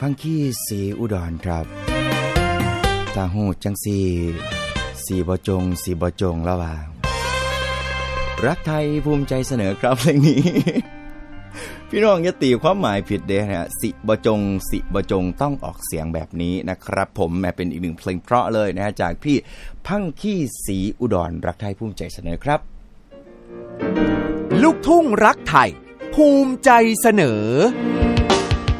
พังคีสีอุดรครับตาหูจังสีบ่จงแล้วว่ารักไทยภูมิใจเสนอครับเพลงนี้ พี่น้องอย่าตีความหมายผิดเด้อนะสิบ่จงต้องออกเสียงแบบนี้นะครับผมแม้เป็นอีกหนึ่งเพลงเพราะเลยนะฮะจากพี่พังคีสีอุดรรักไทยภูมิใจเสนอครับลูกทุ่งรักไทยภูมิใจเสนอ